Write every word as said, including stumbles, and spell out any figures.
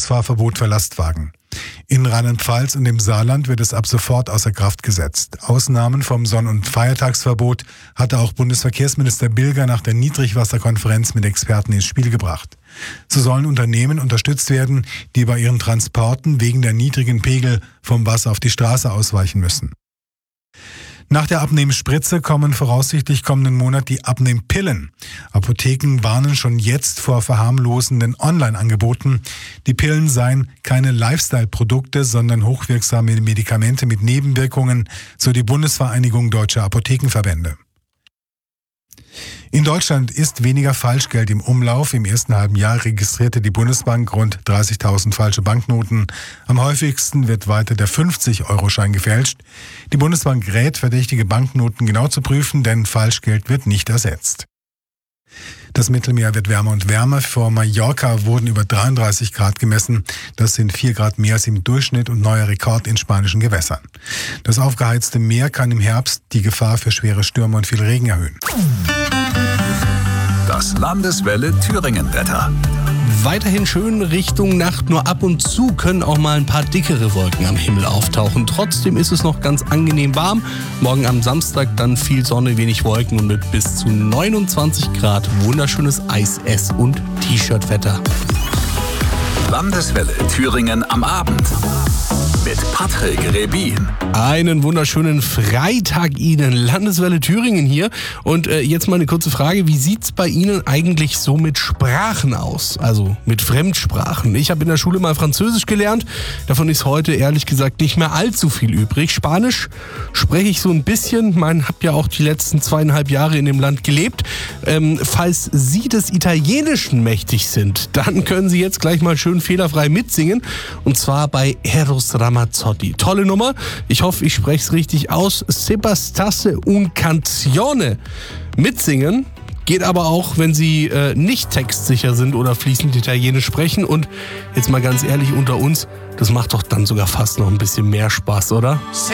Ganztagsfahrverbot für Lastwagen. In Rheinland-Pfalz und im Saarland wird es ab sofort außer Kraft gesetzt. Ausnahmen vom Sonn- und Feiertagsverbot hatte auch Bundesverkehrsminister Bilger nach der Niedrigwasserkonferenz mit Experten ins Spiel gebracht. So sollen Unternehmen unterstützt werden, die bei ihren Transporten wegen der niedrigen Pegel vom Wasser auf die Straße ausweichen müssen. Nach der Abnehmspritze kommen voraussichtlich kommenden Monat die Abnehmpillen. Apotheken warnen schon jetzt vor verharmlosenden Online-Angeboten. Die Pillen seien keine Lifestyle-Produkte, sondern hochwirksame Medikamente mit Nebenwirkungen, so die Bundesvereinigung Deutscher Apothekenverbände. In Deutschland ist weniger Falschgeld im Umlauf. Im ersten halben Jahr registrierte die Bundesbank rund dreißigtausend falsche Banknoten. Am häufigsten wird weiter der fünfzig-Euro-Schein gefälscht. Die Bundesbank rät, verdächtige Banknoten genau zu prüfen, denn Falschgeld wird nicht ersetzt. Das Mittelmeer wird wärmer und wärmer. Vor Mallorca wurden über dreiunddreißig Grad gemessen. Das sind vier Grad mehr als im Durchschnitt und neuer Rekord in spanischen Gewässern. Das aufgeheizte Meer kann im Herbst die Gefahr für schwere Stürme und viel Regen erhöhen. Das Landeswelle Thüringen-Wetter. Weiterhin schön Richtung Nacht, nur ab und zu können auch mal ein paar dickere Wolken am Himmel auftauchen. Trotzdem ist es noch ganz angenehm warm. Morgen am Samstag dann viel Sonne, wenig Wolken und mit bis zu neunundzwanzig Grad wunderschönes Eis-, Ess- und T-Shirt-Wetter. Landeswelle Thüringen am Abend mit Patrick Rebin. Einen wunderschönen Freitag Ihnen, Landeswelle Thüringen hier. Und äh, jetzt mal eine kurze Frage, wie sieht's bei Ihnen eigentlich so mit Sprachen aus? Also mit Fremdsprachen. Ich habe in der Schule mal Französisch gelernt, davon ist heute ehrlich gesagt nicht mehr allzu viel übrig. Spanisch spreche ich so ein bisschen, man habe ja auch die letzten zweieinhalb Jahre in dem Land gelebt. Ähm, falls Sie des Italienischen mächtig sind, dann können Sie jetzt gleich mal schön fehlerfrei mitsingen. Und zwar bei Eros Ramazzotti. Tolle Nummer. Ich hoffe, ich spreche es richtig aus. Se bastasse un canzone. Mitsingen geht aber auch, wenn Sie äh, nicht textsicher sind oder fließend Italienisch sprechen. Und jetzt mal ganz ehrlich unter uns, das macht doch dann sogar fast noch ein bisschen mehr Spaß, oder?